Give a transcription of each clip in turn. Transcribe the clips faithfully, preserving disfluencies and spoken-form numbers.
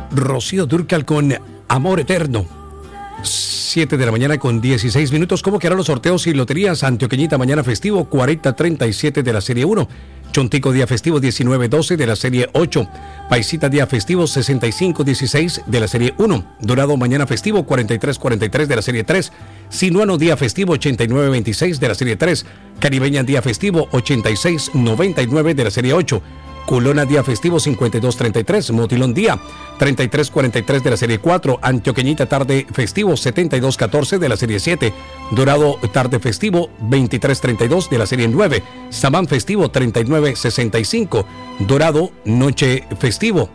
Rocío Dúrcal con Amor Eterno. siete de la mañana con dieciséis minutos. ¿Cómo quedarán los sorteos y loterías? Antioqueñita mañana festivo cuarenta treinta y siete de la serie uno. Chontico día festivo diecinueve doce de la serie ocho. Paisita día festivo sesenta y cinco dieciséis de la serie uno. Dorado mañana festivo cuarenta y tres cuarenta y tres de la serie tres. Sinuano día festivo ochenta y nueve veintiséis de la serie tres. Caribeña día festivo ochenta y seis noventa y nueve de la serie ocho. Culona día festivo cincuenta y dos treinta y tres, Motilón día treinta y tres cuarenta y tres de la serie cuatro, Antioqueñita tarde festivo setenta y dos catorce de la serie siete, Dorado tarde festivo veintitrés treinta y dos de la serie nueve, Samán festivo treinta y nueve sesenta y cinco, Dorado noche festivo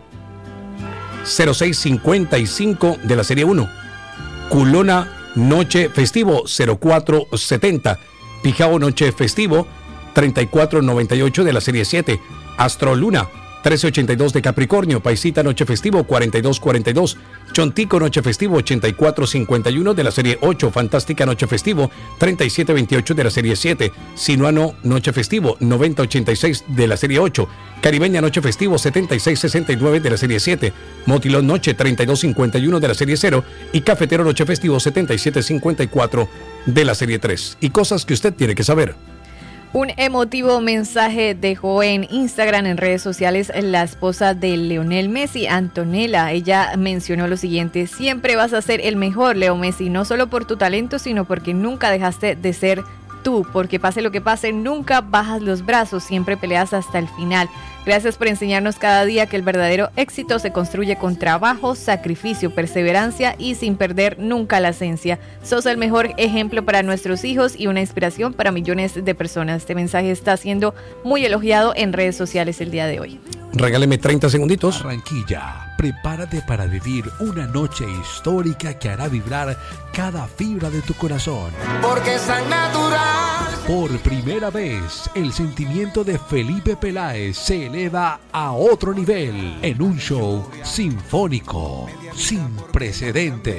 cero seis cincuenta y cinco de la serie uno, Culona noche festivo cero cuatro setenta, Pijao noche festivo treinta y cuatro noventa y ocho de la serie siete, Astro Luna trece ochenta y dos de Capricornio, Paisita noche festivo cuarenta y dos cuarenta y dos, Chontico noche festivo ochenta y cuatro cincuenta y uno de la serie ocho, Fantástica noche festivo treinta y siete veintiocho de la serie siete, Sinuano noche festivo noventa ochenta y seis de la serie ocho, Caribeña noche festivo setenta y seis sesenta y nueve de la serie siete, Motilón noche treinta y dos cincuenta y uno de la serie cero y Cafetero noche festivo setenta y siete cincuenta y cuatro de la serie tres. Y cosas que usted tiene que saber. Un emotivo mensaje dejó en Instagram, en redes sociales, la esposa de Lionel Messi, Antonella. Ella mencionó lo siguiente: siempre vas a ser el mejor, Leo Messi, no solo por tu talento, sino porque nunca dejaste de ser tú, porque pase lo que pase, nunca bajas los brazos, siempre peleas hasta el final. Gracias por enseñarnos cada día que el verdadero éxito se construye con trabajo, sacrificio, perseverancia y sin perder nunca la esencia. Sos el mejor ejemplo para nuestros hijos y una inspiración para millones de personas. Este mensaje está siendo muy elogiado en redes sociales el día de hoy. Regáleme treinta segunditos. Barranquilla, prepárate para vivir una noche histórica que hará vibrar cada fibra de tu corazón. Porque es tan natural. Por primera vez, el sentimiento de Felipe Peláez se eleva a otro nivel en un show sinfónico sin precedentes.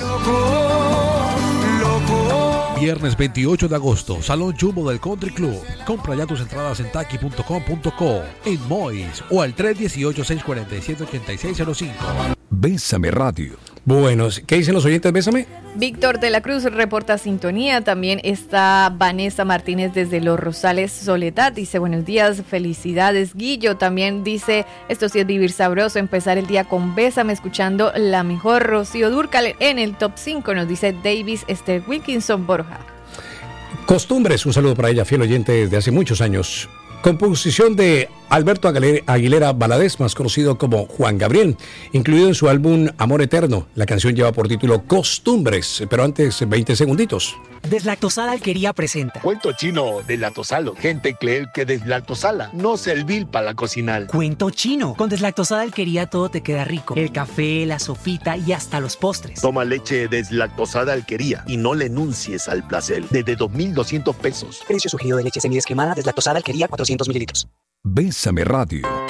Loco, loco. Viernes veintiocho de agosto, Salón Jumbo del Country Club. Compra ya tus entradas en taki punto com punto co, en Mois o al tres uno ocho, seis cuatro siete, ocho seis cero cinco. Bésame Radio. Bueno, ¿qué dicen los oyentes? Bésame. Víctor de la Cruz reporta sintonía. También está Vanessa Martínez desde Los Rosales, Soledad. Dice buenos días, felicidades. Guillo también dice, esto sí es vivir sabroso, empezar el día con Bésame, escuchando la mejor. Rocío Dúrcal en el top cinco, nos dice Davis Esther Wilkinson Borja. Costumbres, un saludo para ella, fiel oyente desde hace muchos años. Composición de Alberto Aguilera Valadez, más conocido como Juan Gabriel, incluido en su álbum Amor Eterno. La canción lleva por título Costumbres, pero antes veinte segunditos. Deslactosada Alquería presenta Cuento chino deslactosalo. Gente cree que deslactosala no servir para la cocinar. Cuento chino. Con Deslactosada Alquería todo te queda rico. El café, la sopita y hasta los postres. Toma leche deslactosada Alquería y no le enuncies al placer. Desde dos mil doscientos pesos. Precio sugerido de leche semidescremada Deslactosada Alquería cuatrocientos mililitros. Bésame Radio.